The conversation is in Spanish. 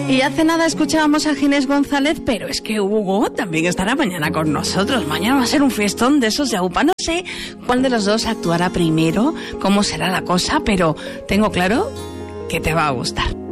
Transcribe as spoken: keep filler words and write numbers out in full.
Y hace nada escuchábamos a Ginés González, pero es que Hugo también estará mañana con nosotros. Mañana va a ser un fiestón de esos de AUPA. No sé cuál de los dos actuará primero, cómo será la cosa, pero tengo claro que te va a gustar.